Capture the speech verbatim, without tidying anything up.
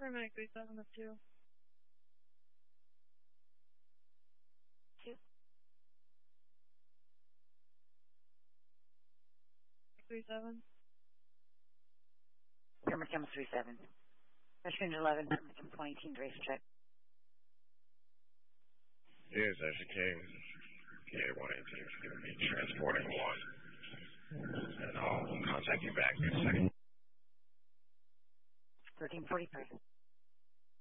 Paramedic three seven up two. Two. Three seven. Paramedic Campus three seven. Mission eleven, Paramedic twenty team race check. Here's Asher King. P A one eighteen is going to be transporting one. And I'll contact you back in a second. thirteen forty-three.